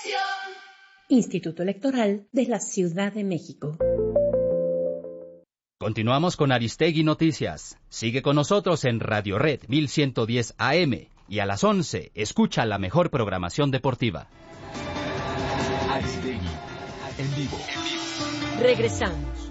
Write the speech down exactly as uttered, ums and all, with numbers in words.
Instituto Electoral de la Ciudad de México. Continuamos con Aristegui Noticias. Sigue con nosotros en Radio Red mil ciento diez A M y a las once escucha la mejor programación deportiva. Aristegui en vivo. Regresamos.